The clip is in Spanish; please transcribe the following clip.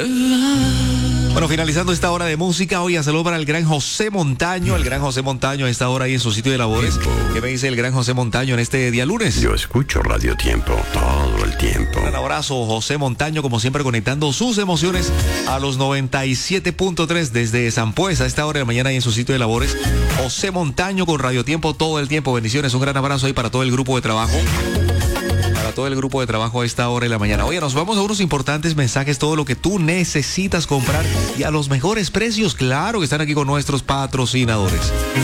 Bueno, finalizando esta hora de música, hoy a salud para el gran José Montaño. El gran José Montaño a esta hora ahí en su sitio de labores. ¿Qué me dice el gran José Montaño en este día lunes? Yo escucho Radio Tiempo todo el tiempo. Un abrazo, José Montaño, como siempre conectando sus emociones a los 97.3 desde San Pues a esta hora de la mañana ahí en su sitio de labores. José Montaño con Radio Tiempo todo el tiempo. Bendiciones, un gran abrazo ahí para todo el grupo de trabajo. Todo el grupo de trabajo a esta hora de la mañana. Oye, nos vamos a unos importantes mensajes, todo lo que tú necesitas comprar y a los mejores precios, claro, que están aquí con nuestros patrocinadores.